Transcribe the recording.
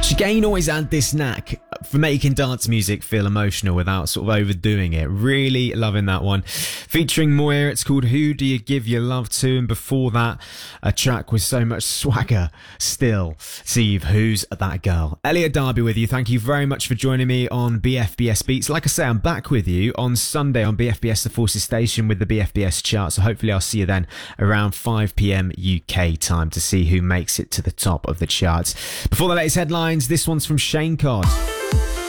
Chicane always had this knack for making dance music feel emotional without sort of overdoing it. Really loving that one. Featuring Moya, it's called Who Do You Give Your Love To? And before that, a track with so much swagger still. Steve, Who's That Girl? Elliot Darby with you. Thank you very much for joining me on BFBS Beats. Like I say, I'm back with you on Sunday on BFBS The Forces Station with the BFBS chart. So hopefully I'll see you then around 5 p.m. UK time to see who makes it to the top of the charts. Before the latest headlines, this one's from Shane Codd.